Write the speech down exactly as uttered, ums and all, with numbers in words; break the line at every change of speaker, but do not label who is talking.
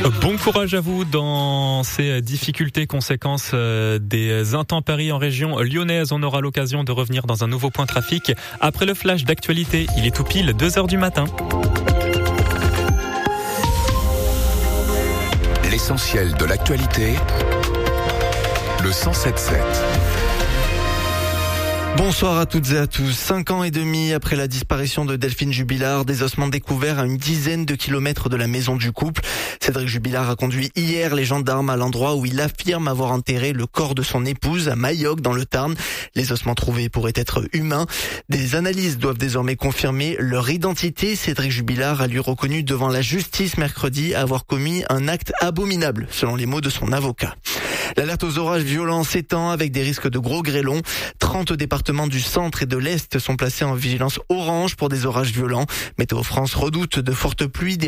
Bon courage à vous dans ces difficultés conséquences des intempéries en région lyonnaise. On aura l'occasion de revenir dans un nouveau point trafic après le flash d'actualité. Il est tout pile deux heures du matin.
L'essentiel de l'actualité, le cent sept sept.
Bonsoir à toutes et à tous. Cinq ans et demi après la disparition de Delphine Jubilard, des ossements découverts à une dizaine de kilomètres de la maison du couple. Cédric Jubilard a conduit hier les gendarmes à l'endroit où il affirme avoir enterré le corps de son épouse à Maillocq dans le Tarn. Les ossements trouvés pourraient être humains. Des analyses doivent désormais confirmer leur identité. Cédric Jubilard a lui reconnu devant la justice mercredi avoir commis un acte abominable, selon les mots de son avocat. L'alerte aux orages violents s'étend avec des risques de gros grêlons. trente départements du centre et de l'est sont placés en vigilance orange pour des orages violents. Météo France redoute de fortes pluies, des